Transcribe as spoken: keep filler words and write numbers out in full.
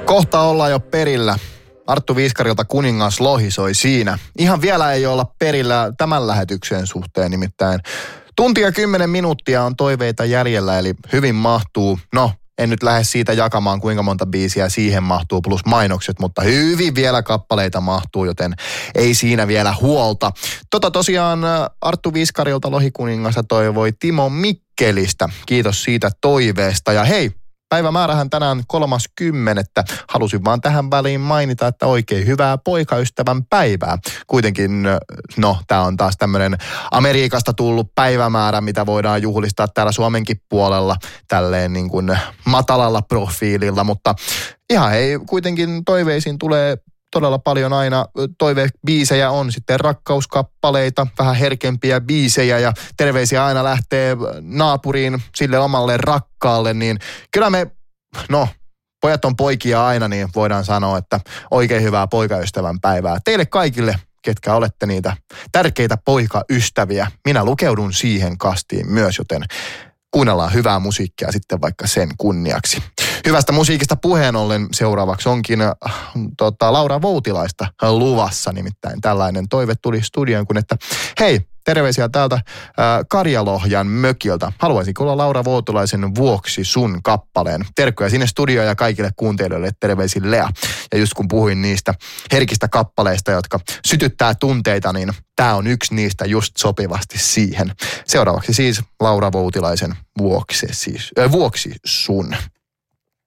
Kohta ollaan jo perillä. Arttu Viiskarilta Kuningas Lohi soi siinä. Ihan vielä ei olla perillä tämän lähetyksen suhteen, nimittäin tunti ja kymmenen minuuttia on toiveita jäljellä, eli hyvin mahtuu. No, en nyt lähde siitä jakamaan, kuinka monta biisiä siihen mahtuu, plus mainokset, mutta hyvin vielä kappaleita mahtuu, joten ei siinä vielä huolta. Tota tosiaan Arttu Viiskarilta Lohi Kuningas toivoi Timo Mikkelistä. Kiitos siitä toiveesta ja hei! Päivämäärähän tänään kolmaskymmenettä. Halusin vaan tähän väliin mainita, että oikein hyvää poikaystävän päivää. Kuitenkin, no, tää on taas tämmönen Amerikasta tullut päivämäärä, mitä voidaan juhlistaa täällä Suomenkin puolella tälleen niin kuin matalalla profiililla, mutta ihan hei, kuitenkin toiveisiin tulee todella paljon aina. Toivebiisejä on sitten rakkauskappaleita, vähän herkempiä biisejä ja terveisiä aina lähtee naapuriin sille omalle rakkaalle, niin kyllä me, no, pojat on poikia aina, niin voidaan sanoa, että oikein hyvää poikaystävän päivää teille kaikille, ketkä olette niitä tärkeitä poikaystäviä. Minä lukeudun siihen kastiin myös, joten kuunnellaan hyvää musiikkia sitten vaikka sen kunniaksi. Hyvästä musiikista puheen ollen seuraavaksi onkin äh, tota, Laura Voutilaista luvassa, nimittäin tällainen toive tuli studioon, kun että hei, terveisiä täältä äh, Karjalohjan mökiltä. Haluaisin kuulla Laura Voutilaisen Vuoksi sun kappaleen. Terkkoja sinne studioon ja kaikille kuuntelijoille terveisin Lea. Ja just kun puhuin niistä herkistä kappaleista, jotka sytyttää tunteita, niin tää on yksi niistä just sopivasti siihen. Seuraavaksi siis Laura Voutilaisen Vuoksi, siis, äh, Vuoksi sun.